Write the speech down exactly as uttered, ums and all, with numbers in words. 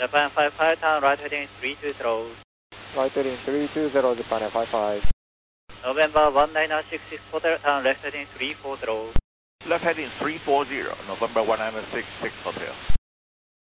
Japan five five, turn right heading three two zero. Right heading three two zero, Japan five five. November one nine six six Hotel, turn left heading three four zero. Left heading three four zero, November one nine six six Hotel.